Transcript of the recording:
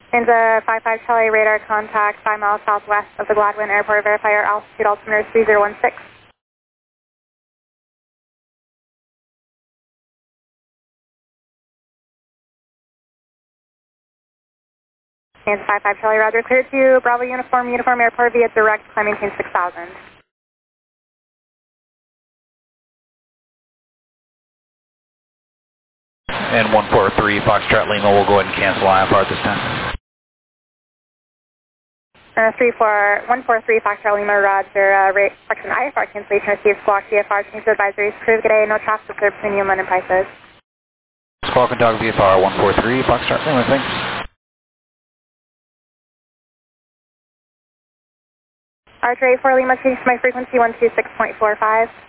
Into 55 Charlie radar contact 5 miles southwest of the Gladwin Airport. Verify your altitude altimeter 3016. Into 55 Charlie, roger. Clear to Bravo Uniform Airport via direct, climbing maintain 6000. And 143 Foxtrot Lima will go ahead and cancel IFR at this time. 143 Foxtrot Lima, roger. Rate section IFR cancellation received. Squawk VFR, change to advisories. Crew, good day. No traffic observed between you and London prices. Squawk and Dog VFR 143 Foxtrot Lima, thanks. Archer 84 Lima, change to my frequency 126.45.